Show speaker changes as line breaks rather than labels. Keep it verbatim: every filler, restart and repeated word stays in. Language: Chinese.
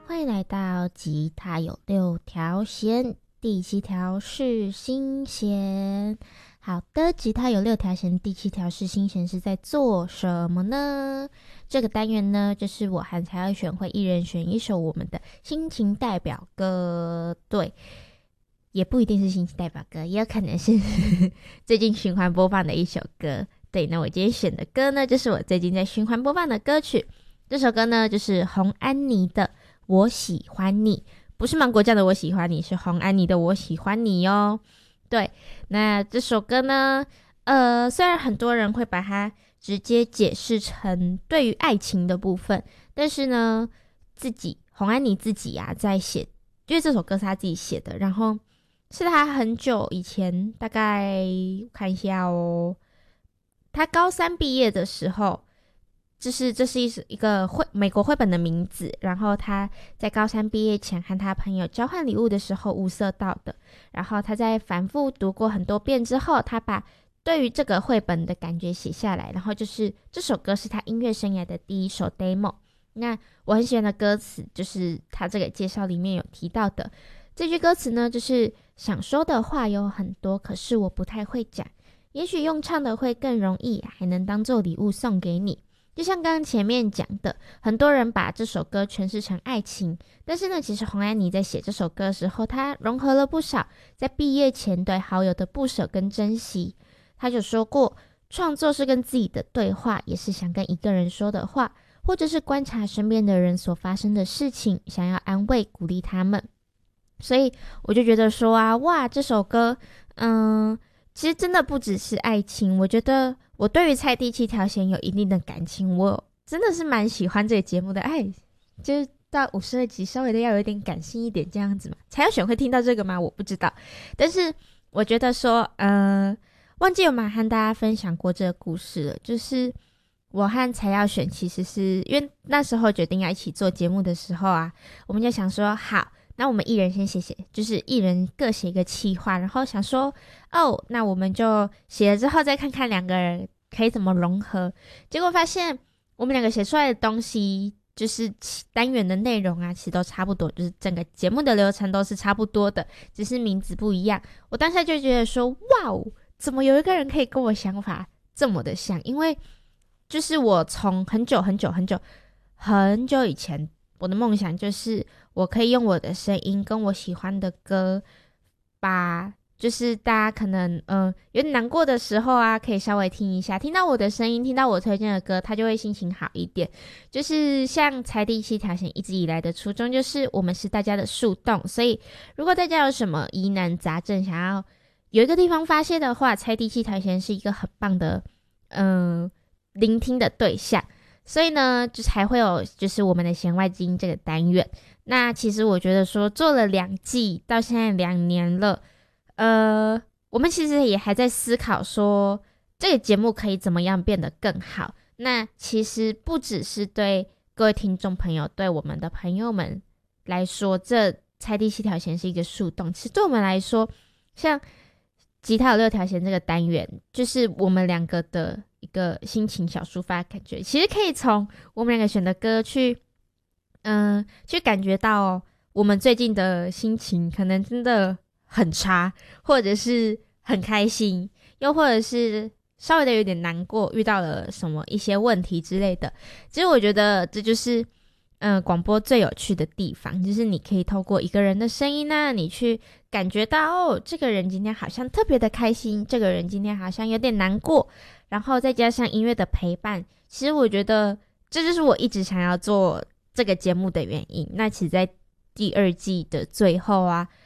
欢迎来到吉他有六条弦，第七条是心弦。好的，吉他有六条弦，第七条是心弦是在做什么呢？这个单元呢，就是我和才要选会一人选一首我们的心情代表歌。对，也不一定是心情代表歌，也有可能是最近循环播放的一首歌。对，那我今天选的歌呢，就是我最近在循环播放的歌曲。这首歌呢，就是洪安妮的我喜欢你，不是芒果酱的我喜欢你，是洪安妮的我喜欢你哦。对，那这首歌呢，呃，虽然很多人会把它直接解释成对于爱情的部分，但是呢，自己洪安妮自己啊，在写，因为这首歌是他自己写的，然后是他很久以前，大概我看一下哦，他高三毕业的时候。就是这是一一个绘美国绘本的名字，然后他在高三毕业前和他朋友交换礼物的时候物色到的，然后他在反复读过很多遍之后，他把对于这个绘本的感觉写下来，然后就是这首歌是他音乐生涯的第一首 demo。 那我很喜欢的歌词就是他这个介绍里面有提到的这句歌词呢，就是想说的话有很多，可是我不太会讲，也许用唱的会更容易，还能当做礼物送给你。就像刚刚前面讲的，很多人把这首歌诠释成爱情，但是呢，其实洪安妮在写这首歌的时候，她融合了不少在毕业前对好友的不舍跟珍惜。她就说过，创作是跟自己的对话，也是想跟一个人说的话，或者是观察身边的人所发生的事情，想要安慰鼓励他们。所以我就觉得说啊，哇，这首歌嗯，其实真的不只是爱情，我觉得我对于猜第七条弦有一定的感情，我真的是蛮喜欢这个节目的。哎，就是到五十二集稍微的要有一点感性一点这样子嘛。才要选会听到这个吗？我不知道，但是我觉得说呃，忘记有没有和大家分享过这个故事了，就是我和才要选其实是因为那时候决定要一起做节目的时候啊，我们就想说好，那我们一人先写写，就是一人各写一个企划，然后想说哦，那我们就写了之后再看看两个人可以怎么融合。结果发现我们两个写出来的东西，就是单元的内容啊，其实都差不多，就是整个节目的流程都是差不多的，只是名字不一样。我当下就觉得说哇哦，怎么有一个人可以跟我想法这么的像？因为就是我从很久很久很久很久以前，我的梦想就是我可以用我的声音跟我喜欢的歌，把就是大家可能嗯、呃、有点难过的时候啊，可以稍微听一下，听到我的声音，听到我推荐的歌，他就会心情好一点。就是像猜第七条弦一直以来的初衷，就是我们是大家的树洞，所以如果大家有什么疑难杂症，想要有一个地方发泄的话，猜第七条弦是一个很棒的嗯、呃、聆听的对象。所以呢，就才会有就是我们的弦外之音这个单元。那其实我觉得说做了两季到现在两年了，呃，我们其实也还在思考说这个节目可以怎么样变得更好。那其实不只是对各位听众朋友，对我们的朋友们来说，这猜第七条弦是一个树洞。其实对我们来说，像吉他有六条弦这个单元，就是我们两个的一个心情小抒发感觉，其实可以从我们两个选的歌去嗯、呃，去感觉到我们最近的心情可能真的很差，或者是很开心，又或者是稍微的有点难过，遇到了什么一些问题之类的。其实我觉得这就是嗯，广播最有趣的地方，就是你可以透过一个人的声音呢、啊，你去感觉到哦，这个人今天好像特别的开心，这个人今天好像有点难过，然后再加上音乐的陪伴，其实我觉得这就是我一直想要做这个节目的原因。那其实在第二季的最后啊，